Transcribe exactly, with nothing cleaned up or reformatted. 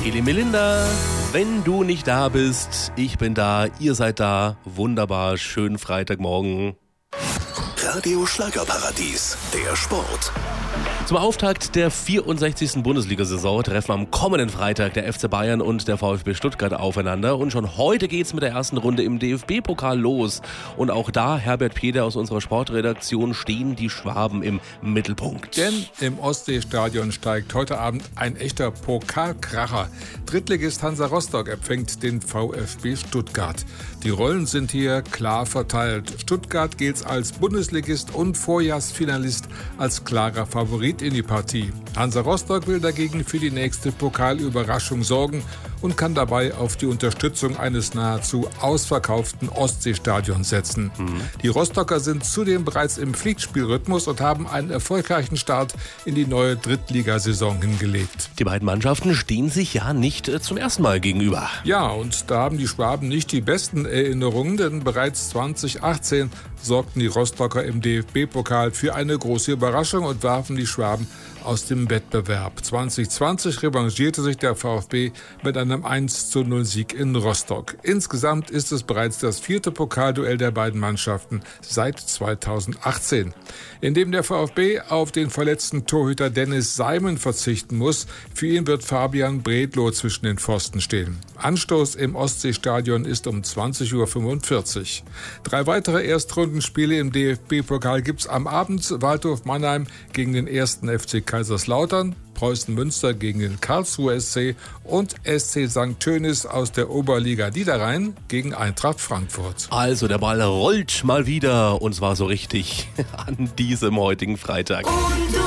Eli Melinda, wenn du nicht da bist, ich bin da, ihr seid da, wunderbar, schönen Freitagmorgen. Radio Schlagerparadies, der Sport. Zum Auftakt der vierundsechzigsten Bundesliga-Saison treffen am kommenden Freitag der F C Bayern und der VfB Stuttgart aufeinander. Und schon heute geht's mit der ersten Runde im D F B-Pokal los. Und auch da, Herbert Peter aus unserer Sportredaktion, stehen die Schwaben im Mittelpunkt. Denn im Ostseestadion steigt heute Abend ein echter Pokalkracher. Drittligist Hansa Rostock empfängt den VfB Stuttgart. Die Rollen sind hier klar verteilt. Stuttgart gilt als Bundesligist und Vorjahrsfinalist als klarer Favorit in die Partie. Hansa Rostock will dagegen für die nächste Pokalüberraschung sorgen und kann dabei auf die Unterstützung eines nahezu ausverkauften Ostseestadions setzen. Mhm. Die Rostocker sind zudem bereits im Pflichtspielrhythmus und haben einen erfolgreichen Start in die neue Drittligasaison hingelegt. Die beiden Mannschaften stehen sich ja nicht äh, zum ersten Mal gegenüber. Ja, und da haben die Schwaben nicht die besten Erinnerungen, denn bereits zwanzig achtzehn sorgten die Rostocker im D F B-Pokal für eine große Überraschung und warfen die Schwaben aus dem Wettbewerb. zwanzig zwanzig revanchierte sich der VfB mit einem eins zu null Sieg in Rostock. Insgesamt ist es bereits das vierte Pokalduell der beiden Mannschaften seit zweitausendachtzehn. In dem der VfB auf den verletzten Torhüter Dennis Seimen verzichten muss. Für ihn wird Fabian Bredlow zwischen den Pfosten stehen. Anstoß im Ostseestadion ist um zwanzig Uhr fünfundvierzig. Drei weitere Erstrundenspiele im D F B-Pokal gibt's am Abend. Waldhof Mannheim gegen den ersten F C Kaiserslautern, Preußen Münster gegen den Karlsruher S C und S C Sankt Tönis aus der Oberliga Niederrhein gegen Eintracht Frankfurt. Also der Ball rollt mal wieder und zwar so richtig an diesem heutigen Freitag. Und